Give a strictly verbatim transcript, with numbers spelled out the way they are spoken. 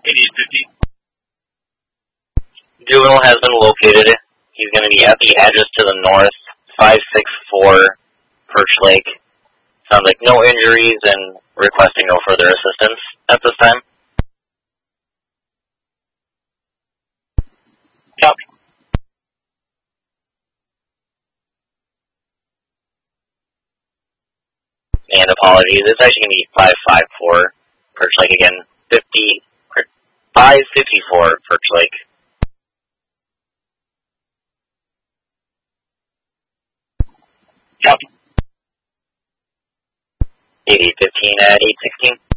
eighty-eight fifty. Juvenile has been located. He's going to be at the address to the north, five six four Perch Lake. Sounds like no injuries and requesting no further assistance at this time. Copy. And apologies, it's actually going to be five five four Perch Lake again, fifty, five fifty-four Perch Lake. Copy. eighty fifteen at eight sixteen.